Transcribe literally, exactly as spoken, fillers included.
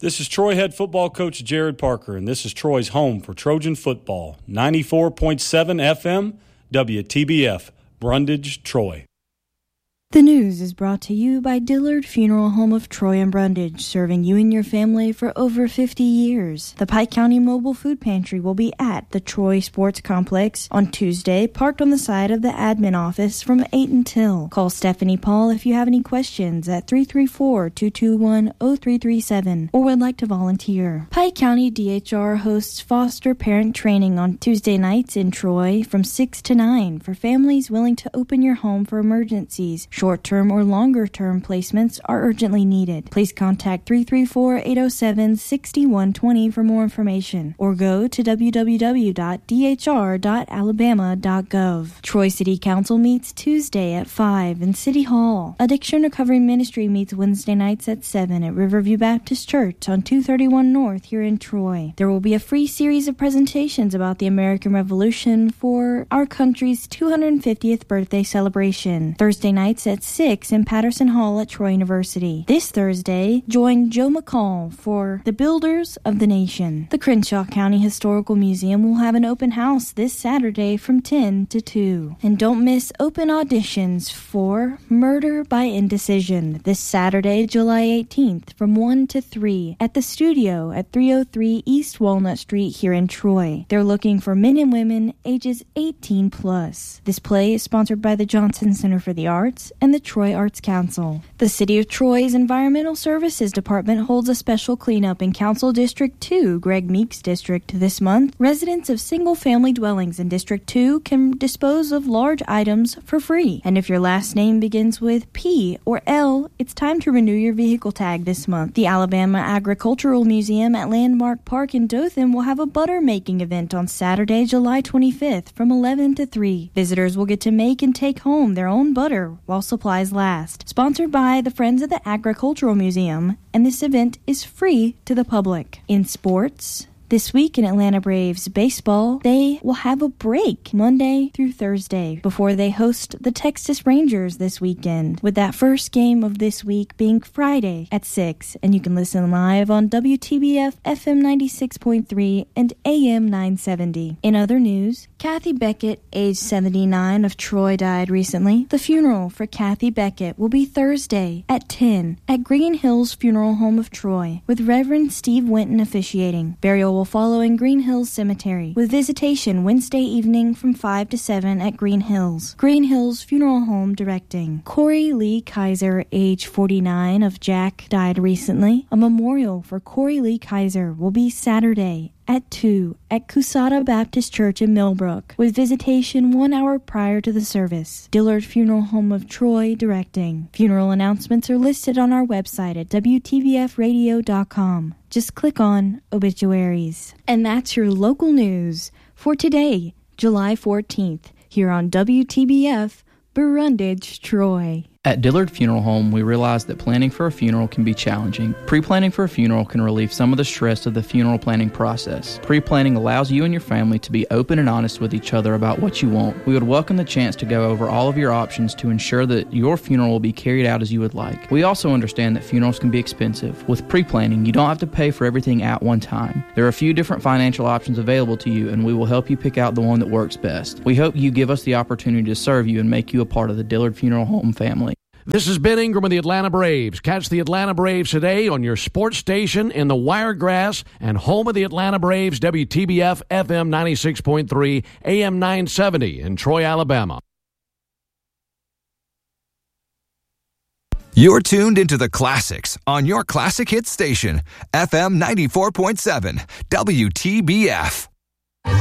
This is Troy head football coach Jared Parker, and this is Troy's home for Trojan football. ninety-four point seven F M, W T B F, Brundage, Troy. The news is brought to you by Dillard Funeral Home of Troy and Brundage, serving you and your family for over fifty years. The Pike County Mobile Food Pantry will be at the Troy Sports Complex on Tuesday, parked on the side of the admin office from eight until. Call Stephanie Paul if you have any questions at three three four, two two one, zero three three seven or would like to volunteer. Pike County D H R hosts foster parent training on Tuesday nights in Troy from six to nine for families willing to open your home for emergencies. Short-term or longer-term placements are urgently needed. Please contact three three four, eight oh seven, six one two zero for more information or go to w w w dot d h r dot alabama dot gov. Troy City Council meets Tuesday at five in City Hall. Addiction Recovery Ministry meets Wednesday nights at seven at Riverview Baptist Church on two thirty-one North here in Troy. There will be a free series of presentations about the American Revolution for our country's two hundred fiftieth birthday celebration. Thursday nights at six in Patterson Hall at Troy University. This Thursday, join Joe McCall for The Builders of the Nation. The Crenshaw County Historical Museum will have an open house this Saturday from ten to two. And don't miss open auditions for Murder by Indecision this Saturday, July eighteenth from one to three at the studio at three oh three East Walnut Street here in Troy. They're looking for men and women ages eighteen plus. This play is sponsored by the Johnson Center for the Arts and the Troy Arts Council. The City of Troy's Environmental Services Department holds a special cleanup in Council District two, Greg Meeks District, this month. Residents of single-family dwellings in District two can dispose of large items for free. And if your last name begins with P or L, it's time to renew your vehicle tag this month. The Alabama Agricultural Museum at Landmark Park in Dothan will have a butter making event on Saturday, July twenty-fifth from eleven to three. Visitors will get to make and take home their own butter while supplies last. Sponsored by the Friends of the Agricultural Museum, and this event is free to the public. In sports, this week in Atlanta Braves baseball, they will have a break Monday through Thursday before they host the Texas Rangers this weekend, with that first game of this week being Friday at six, and you can listen live on W T B F F M ninety-six point three and A M nine seventy. In other news, Kathy Beckett, age seventy-nine, of Troy, died recently. The funeral for Kathy Beckett will be Thursday at ten at Green Hills Funeral Home of Troy, with Reverend Steve Winton officiating. Burial will follow in Green Hills Cemetery, with visitation Wednesday evening from five to seven at Green Hills. Green Hills Funeral Home directing. Corey Lee Kaiser, age forty-nine, of Jack, died recently. A memorial for Corey Lee Kaiser will be Saturday at two at Cusada Baptist Church in Millbrook, with visitation one hour prior to the service. Dillard Funeral Home of Troy directing. Funeral announcements are listed on our website at w t b f radio dot com. Just click on Obituaries. And that's your local news for today, July fourteenth, here on W T B F, Brundage, Troy. At Dillard Funeral Home, we realize that planning for a funeral can be challenging. Pre-planning for a funeral can relieve some of the stress of the funeral planning process. Pre-planning allows you and your family to be open and honest with each other about what you want. We would welcome the chance to go over all of your options to ensure that your funeral will be carried out as you would like. We also understand that funerals can be expensive. With pre-planning, you don't have to pay for everything at one time. There are a few different financial options available to you, and we will help you pick out the one that works best. We hope you give us the opportunity to serve you and make you a part of the Dillard Funeral Home family. This is Ben Ingram of the Atlanta Braves. Catch the Atlanta Braves today on your sports station in the Wiregrass and home of the Atlanta Braves, W T B F F M ninety-six point three, A M nine seventy in Troy, Alabama. You're tuned into the classics on your classic hit station, F M ninety-four point seven, W T B F.